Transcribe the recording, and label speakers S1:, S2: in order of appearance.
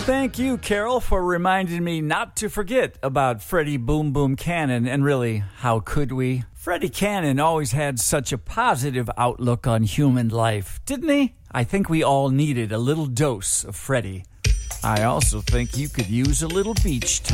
S1: Thank you, Carol, for reminding me not to forget about Freddie Boom Boom Cannon. And really, how could we? Freddie Cannon always had such a positive outlook on human life, didn't he? I think we all needed a little dose of Freddie. I also think you could use a little beach time.